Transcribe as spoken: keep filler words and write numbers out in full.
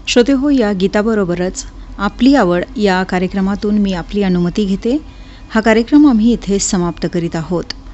श्रोते हो, या गीताबरोबरच आपली आवड या कार्यक्रमातून मी आपली अनुमती घेते. हा कार्यक्रम आम्ही इथे समाप्त करीत आहोत.